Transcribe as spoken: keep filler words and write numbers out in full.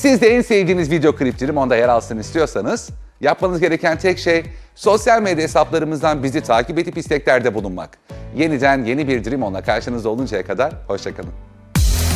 Siz de en sevdiğiniz video klip Dream On'da yer alsın istiyorsanız yapmanız gereken tek şey sosyal medya hesaplarımızdan bizi takip edip isteklerde bulunmak. Yeniden yeni bir Dream On'la karşınızda oluncaya kadar hoşça kalın.